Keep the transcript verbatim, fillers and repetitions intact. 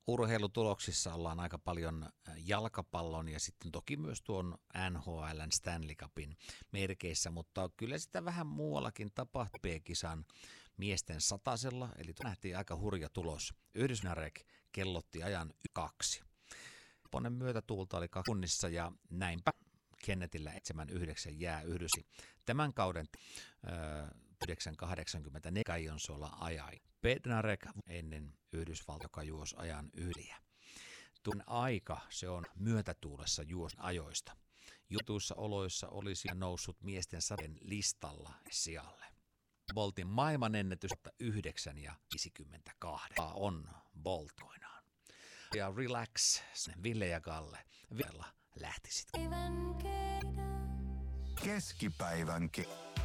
Urheilutuloksissa ollaan aika paljon jalkapallon ja sitten toki myös tuon N H L:n Stanley Cupin merkeissä, mutta kyllä sitä vähän muuallakin tapahtuu P-kisan miesten satasella, eli nähtiin aika hurja tulos. Yhdysnarek kellotti ajan kaksi. Ponnen myötätuulta oli kunnissa ja näinpä Kennetillä seitsemän yhdeksän jää yhdysi. Tämän kauden yhdeksän kahdeksankymmentäneljä Kajonsuola ajai. Bednarek ennen Yhdysvalta, joka juosi ajan yliä. Tuon aika se on myötätuulessa juos ajoista. Jutuissa oloissa olisi noussut miesten saden listalla sijalle. Boltin maailmanennätys yhdeksän ja viisikymmentäkahdeksan on Boltkoinaan. Ja relax, Ville ja Kalle vielä lähtisit. Keskipäivän ke-